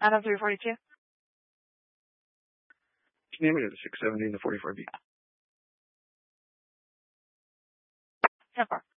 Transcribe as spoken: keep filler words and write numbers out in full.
Adam three forty-two. Name it at six seventy and the forty-four B. ten four.